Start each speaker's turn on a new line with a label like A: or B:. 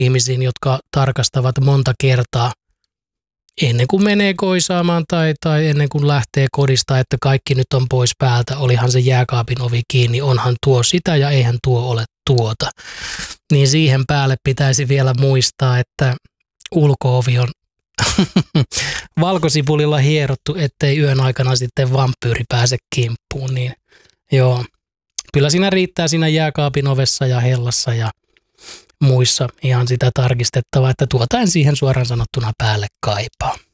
A: ihmisiin, jotka tarkastavat monta kertaa ennen kuin menee koisaamaan tai ennen kuin lähtee kodista, että kaikki nyt on pois päältä, olihan se jääkaapin ovi kiinni, onhan tuo sitä ja eihän tuo ole tuota. Niin siihen päälle pitäisi vielä muistaa, että ulko-ovi on valkosipulilla hierottu, ettei yön aikana sitten vampyyri pääse kimppuun. Niin joo, kyllä siinä riittää siinä jääkaapin ovessa ja hellassa ja muissa ihan sitä tarkistettavaa, että tuota en siihen suoraan sanottuna päälle kaipaa.